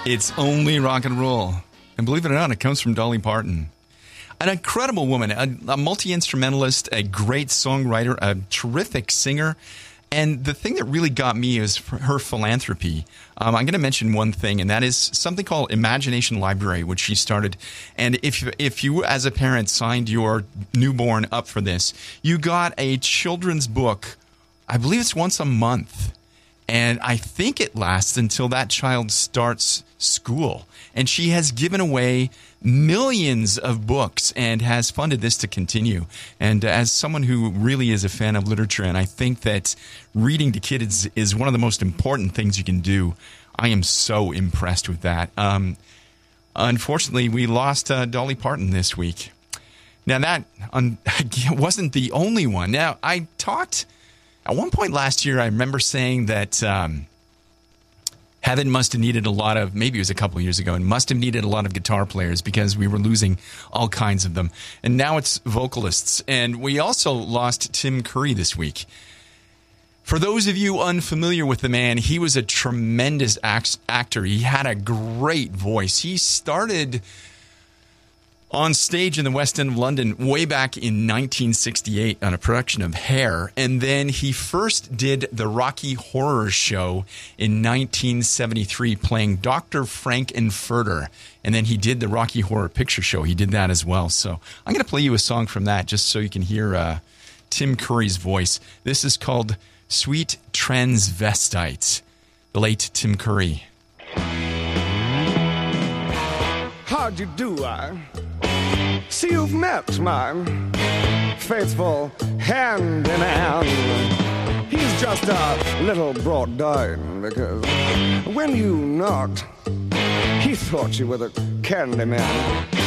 It's only rock and roll. And believe it or not, it comes from Dolly Parton. An incredible woman, a multi-instrumentalist, a great songwriter, a terrific singer. And the thing that really got me is her philanthropy. I'm going to mention one thing, and that is something called Imagination Library, which she started. And if you, as a parent, signed your newborn up for this, you got a children's book. I believe it's once a month. And I think it lasts until that child starts school. And she has given away millions of books and has funded this to continue. And as someone who really is a fan of literature, and I think that reading to kids is one of the most important things you can do, I am so impressed with that. Unfortunately, we lost Dolly Parton this week. Now, that wasn't the only one. Now, I talked... At one point last year, I remember saying that Heaven must have needed a lot of, maybe it was a couple of years ago, and must have needed a lot of guitar players because we were losing all kinds of them. And now it's vocalists. And we also lost Tim Curry this week. For those of you unfamiliar with the man, he was a tremendous actor. He had a great voice. He started on stage in the West End of London way back in 1968 on a production of Hair. And then he first did the Rocky Horror Show in 1973 playing Dr. Frankenfurter. And then he did the Rocky Horror Picture Show. He did that as well. So I'm going to play you a song from that just so you can hear Tim Curry's voice. This is called Sweet Transvestite, the late Tim Curry. How'd you do, I see you've met my faithful hand-in-hand. He's just a little brought down because when you knocked, he thought you were the candy man.